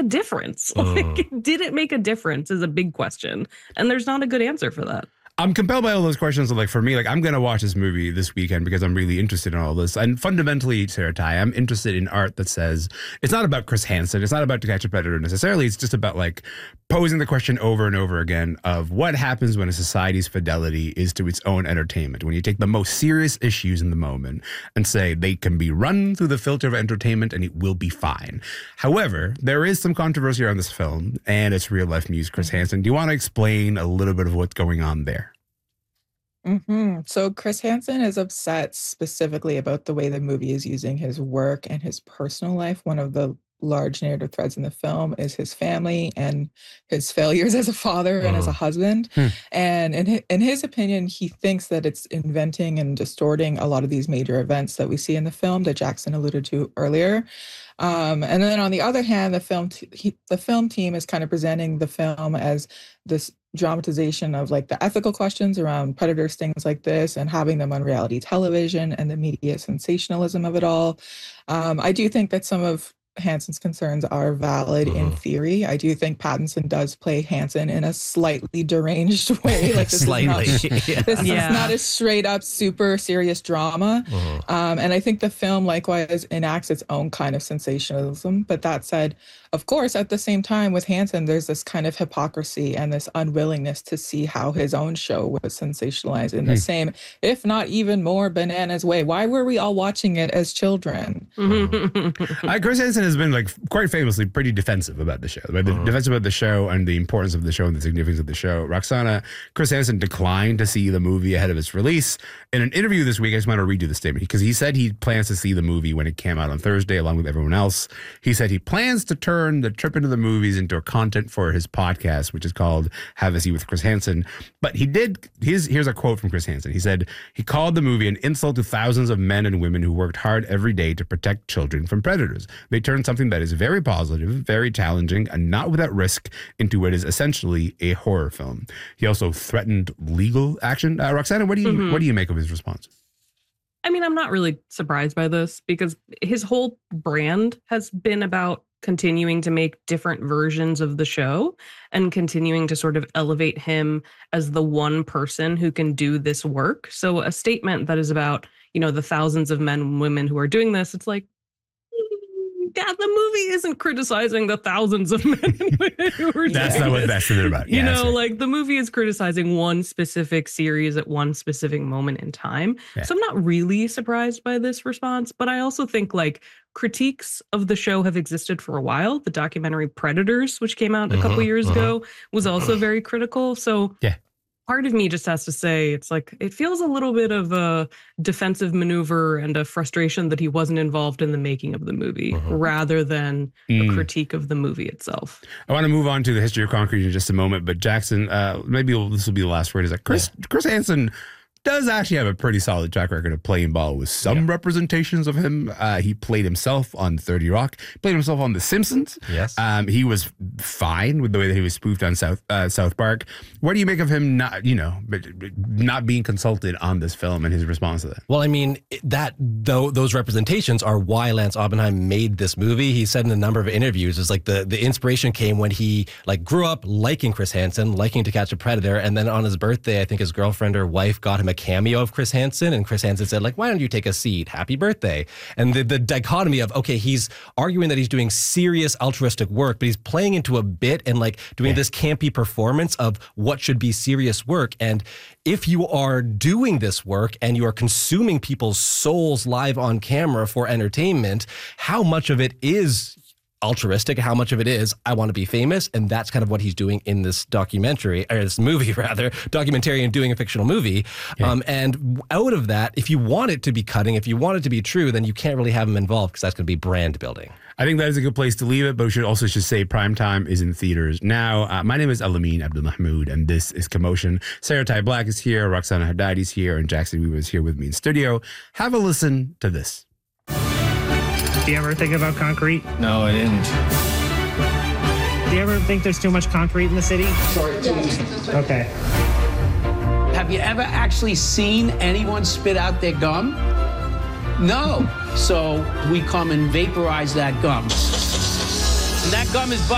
difference? Like, did it make a difference is a big question. And there's not a good answer for that. I'm compelled by all those questions. Like, for me, like, I'm going to watch this movie this weekend because I'm really interested in all this. And fundamentally, Sarah Ty, I'm interested in art that says it's not about Chris Hansen. It's not about To Catch a Predator necessarily. It's just about, like, posing the question over and over again of what happens when a society's fidelity is to its own entertainment. When you take the most serious issues in the moment and say they can be run through the filter of entertainment and it will be fine. However, there is some controversy around this film and its real life muse, Chris Hansen. Do you want to explain a little bit of what's going on there? So Chris Hansen is upset specifically about the way the movie is using his work and his personal life. One of the large narrative threads in the film is his family and his failures as a father and as a husband. And in his opinion, he thinks that it's inventing and distorting a lot of these major events that we see in the film that Jackson alluded to earlier. And then on the other hand, the film team is kind of presenting the film as this dramatization of like the ethical questions around predators, things like this, and having them on reality television and the media sensationalism of it all. I do think that some of Hansen's concerns are valid in theory. I do think Pattinson does play Hansen in a slightly deranged way. Like this is not a straight up super serious drama. And I think the film likewise enacts its own kind of sensationalism. But that said, of course, at the same time with Hansen, there's this kind of hypocrisy and this unwillingness to see how his own show was sensationalized in the same, if not even more bananas way. Why were we all watching it as children? Chris Hansen has been, like, quite famously pretty defensive about the show, defensive about the show and the importance of the show and the significance of the show. Roxana, Chris Hansen declined to see the movie ahead of its release. In an interview this week, I just want to redo the statement because he said he plans to see the movie when it came out on Thursday, along with everyone else. He said he plans to turn the trip into the movies into a content for his podcast, which is called Have a Seat with Chris Hansen. But he did, here's a quote from Chris Hansen. He said, he called the movie an insult to thousands of men and women who worked hard every day to protect children from predators. They turned something that is very positive, very challenging, and not without risk into what is essentially a horror film. He also threatened legal action. Roxana, what do you make of his response? I mean, I'm not really surprised by this because his whole brand has been about continuing to make different versions of the show and continuing to sort of elevate him as the one person who can do this work. So a statement that is about, you know, the thousands of men and women who are doing this, it's like, yeah, the movie isn't criticizing the thousands of men and women who are doing That's not what that's about. Yeah, you know, like the movie is criticizing one specific series at one specific moment in time. Yeah. So I'm not really surprised by this response, but I also think like critiques of the show have existed for a while. The documentary Predators, which came out a couple years ago, was also very critical. So yeah. Part of me just has to say, it's like, it feels a little bit of a defensive maneuver and a frustration that he wasn't involved in the making of the movie rather than a critique of the movie itself. I want to move on to the history of concrete in just a moment, but Jackson, maybe this will be the last word, is that Chris Hansen does actually have a pretty solid track record of playing ball with some representations of him. He played himself on 30 Rock, played himself on The Simpsons. Yes. He was fine with the way that he was spoofed on South Park. What do you make of him not being consulted on this film and his response to that? Well, I mean, those representations are why Lance Oppenheim made this movie. He said in a number of interviews, it's like the inspiration came when he like grew up liking Chris Hansen, liking To Catch a Predator, and then on his birthday, I think his girlfriend or wife got him a cameo of Chris Hansen, and Chris Hansen said, like, why don't you take a seat? Happy birthday. And the dichotomy of, okay, he's arguing that he's doing serious altruistic work, but he's playing into a bit and like doing this campy performance of what should be serious work. And if you are doing this work and you are consuming people's souls live on camera for entertainment, how much of it is altruistic, how much of it is I want to be famous? And that's kind of what he's doing in this documentary, or this movie rather, documentarian doing a fictional movie. And out of that, if you want it to be cutting, if you want it to be true, then you can't really have him involved because that's going to be brand building. I think that is a good place to leave it, but we should also say Primetime is in theaters now. My name is Alameen Abdulmahmoud, and this is Commotion. Sarah Ty Black is here, Roxana Haddadi is here, and Jackson Weaver is here with me in studio. Have a listen to this. Do you ever think about concrete? No, I didn't. Do you ever think there's too much concrete in the city? Sorry, okay. Have you ever actually seen anyone spit out their gum? No. So we come and vaporize that gum. And that gum is